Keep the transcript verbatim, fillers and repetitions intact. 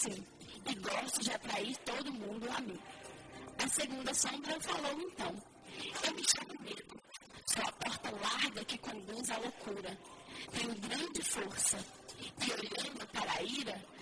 sim, e gosto de atrair todo mundo a mim. A segunda sombra falou então: eu me chamo medo. Sou a porta larga que conduz à loucura. Tenho grande força. E olhando para a ira,